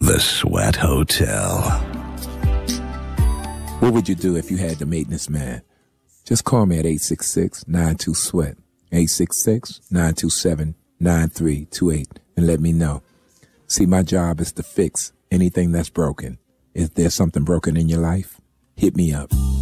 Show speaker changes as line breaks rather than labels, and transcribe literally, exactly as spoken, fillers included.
The Sweat Hotel.
What would you do if you had the maintenance man? Just call me at eight six six, nine two, SWEAT, eight six six, nine two seven, nine three two eight, and let me know. See, my job is to fix anything that's broken. Is there something broken in your life? Hit me up.